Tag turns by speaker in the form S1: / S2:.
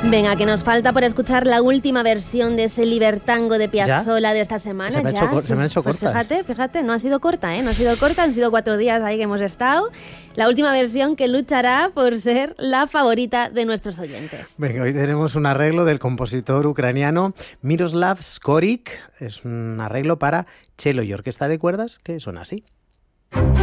S1: Venga, que nos falta por escuchar la última versión de ese Libertango de Piazzolla de esta semana.
S2: Se me han hecho
S1: pues
S2: cortas.
S1: Fíjate, no ha sido corta, ¿eh? No ha sido corta, han sido 4 días ahí que hemos estado. La última versión que luchará por ser la favorita de nuestros oyentes.
S2: Venga, hoy tenemos un arreglo del compositor ucraniano Miroslav Skorik. Es un arreglo para cello y orquesta de cuerdas que suena así.